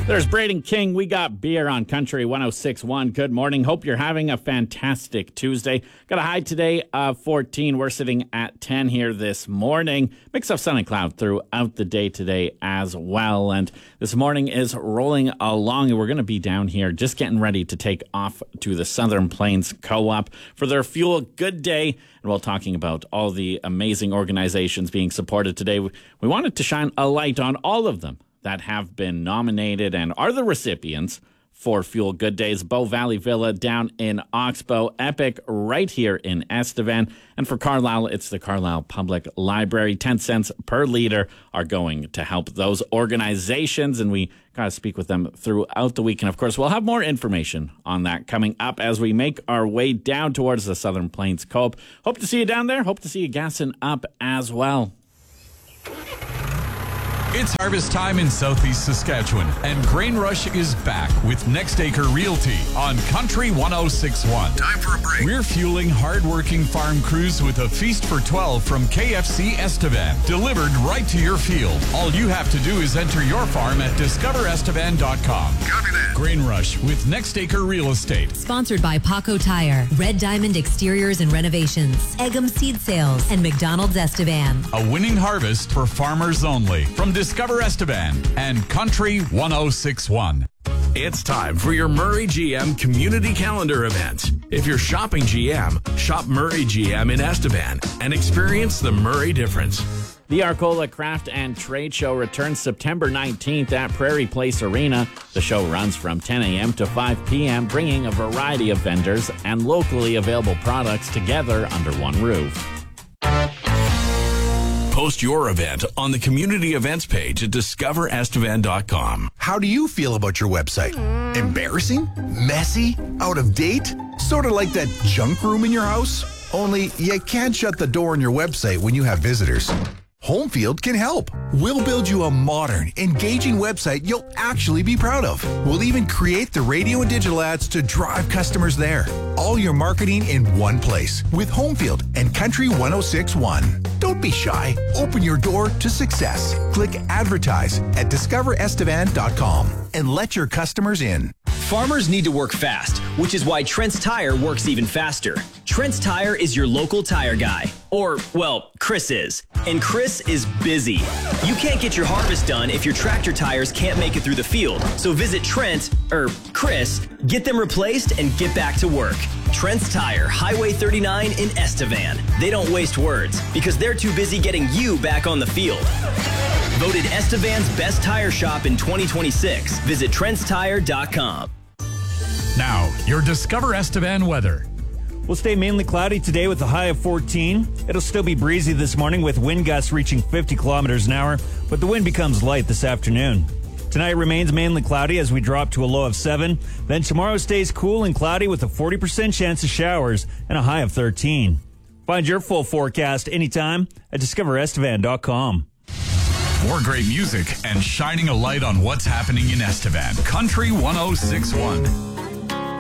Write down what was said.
There's Braden King. We got beer on Country 106.1. Good morning. Hope you're having a fantastic Tuesday. Got a high today of 14. We're sitting at 10 here this morning. Mix of sun and cloud throughout the day today as well. And this morning is rolling along. And we're going to be down here just getting ready to take off to the Southern Plains Co-op for their Fuel Good Day. And while talking about all the amazing organizations being supported today, we wanted to shine a light on all of them that have been nominated and are the recipients for Fuel Good Days. Bow Valley Villa down in Oxbow, Epic right here in Estevan, and for Carlisle, it's the Carlisle Public Library. 10 cents per liter are going to help those organizations, and we got to speak with them throughout the week. And of course, we'll have more information on that coming up as we make our way down towards the Southern Plains Co-op. Hope to see you down there. Hope to see you gassing up as well. It's harvest time in Southeast Saskatchewan, and Grain Rush is back with Next Acre Realty on Country 106.1. Time for a break. We're fueling hard-working farm crews with a feast for 12 from KFC Estevan, delivered right to your field. All you have to do is enter your farm at discoverestevan.com. Copy that. Grain Rush with Next Acre Real Estate. Sponsored by Paco Tire, Red Diamond Exteriors and Renovations, Eggum Seed Sales, and McDonald's Estevan. A winning harvest for farmers only. From Discover Estevan and Country 106.1. It's time for your Murray GM Community Calendar event. If you're shopping GM, shop Murray GM in Estevan and experience the Murray difference. The Arcola Craft and Trade Show returns September 19th at Prairie Place Arena. The show runs from 10 a.m. to 5 p.m., bringing a variety of vendors and locally available products together under one roof. Post your event on the community events page at discoverestevan.com. How do you feel about your website? Embarrassing? Messy? Out of date? Sort of like that junk room in your house? Only you can't shut the door on your website when you have visitors. Homefield can help. We'll build you a modern, engaging website you'll actually be proud of. We'll even create the radio and digital ads to drive customers there. All your marketing in one place with Homefield and Country 106.1. Don't be shy. Open your door to success. Click advertise at discoverestevan.com and let your customers in. Farmers need to work fast, which is why Trent's Tire works even faster. Trent's Tire is your local tire guy. Or, well, Chris is. And Chris is busy. You can't get your harvest done if your tractor tires can't make it through the field. So visit Chris, get them replaced and get back to work. Trent's Tire, Highway 39 in Estevan. They don't waste words because they're too busy getting you back on the field. Voted Estevan's best tire shop in 2026. Visit TrentsTire.com. Now, your Discover Estevan weather. We'll stay mainly cloudy today with a high of 14. It'll still be breezy this morning with wind gusts reaching 50 kilometers an hour, but the wind becomes light this afternoon. Tonight remains mainly cloudy as we drop to a low of 7. Then tomorrow stays cool and cloudy with a 40% chance of showers and a high of 13. Find your full forecast anytime at discoverestevan.com. More great music and shining a light on what's happening in Estevan. Country 106.1.